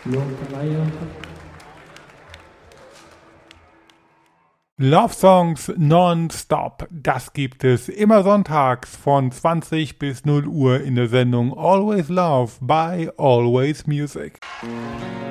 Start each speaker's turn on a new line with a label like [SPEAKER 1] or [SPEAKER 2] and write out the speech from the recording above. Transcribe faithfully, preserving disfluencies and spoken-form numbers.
[SPEAKER 1] Love Songs non-stop, das gibt es immer sonntags von zwanzig bis null Uhr in der Sendung Always Love bei Always Music.